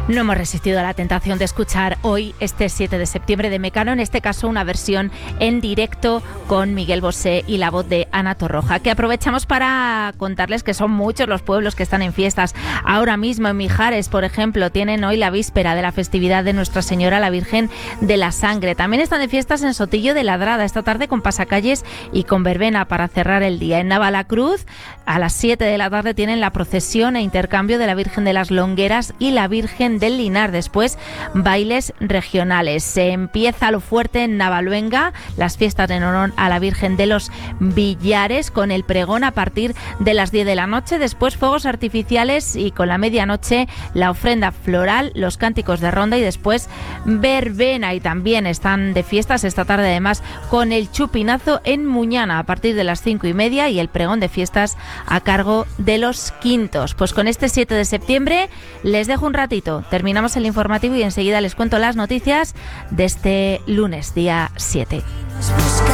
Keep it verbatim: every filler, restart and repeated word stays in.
No hemos resistido a la tentación de escuchar hoy, este siete de septiembre, de Mecano, en este caso una versión en directo con Miguel Bosé y la voz de Ana Torroja, que aprovechamos para contarles que son muchos los pueblos que están en fiestas. Ahora mismo en Mijares, por ejemplo, tienen hoy la víspera de la festividad de Nuestra Señora la Virgen de la Sangre. También están de fiestas en Sotillo de Ladrada esta tarde con pasacalles y con verbena para cerrar el día. En Navalacruz, a las siete de la tarde, tienen la procesión e intercambio de la Virgen de las Longueras y la Virgen del Linar. Después, bailes regionales. Se empieza lo fuerte en Navaluenga, las fiestas en honor a la Virgen de los Villares, con el pregón a partir de las diez de la noche. Después, fuegos artificiales y con la medianoche la ofrenda floral, los cánticos de ronda y después verbena. Y también están de fiestas esta tarde, además, con el chupinazo en Muñana a partir de las cinco y media y el pregón de fiestas a cargo de los Quintos. Pues con este siete de septiembre les dejo un ratito. Terminamos el informativo y enseguida les cuento las noticias de este lunes, día siete.